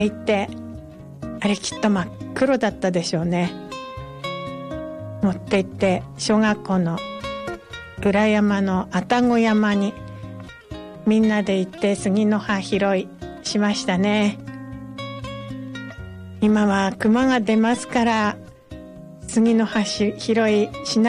行って、あれきっと真っ黒だったでしょうね。持って行って小学校の裏山の愛宕山にみんなで行って杉の葉拾いしましたね。今は熊が出ますから杉の葉拾いしな